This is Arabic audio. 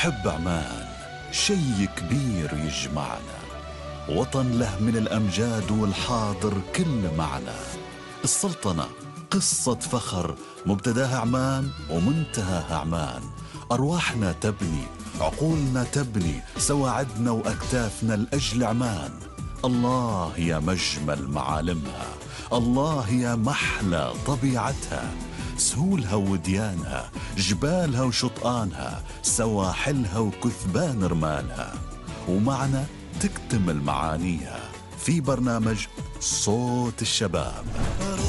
نحب عمان، شي كبير يجمعنا، وطن له من الأمجاد والحاضر كل معنى. السلطنة قصة فخر، مبتداها عمان ومنتهاها عمان. أرواحنا تبني، عقولنا تبني، سواعدنا وأكتافنا لأجل عمان. الله يا مجمل معالمها، الله يا محلى طبيعتها، سهولها وديانها، جبالها وشطآنها، سواحلها وكثبان رمالها. ومعنا تكتمل معانيها في برنامج صوت الشباب.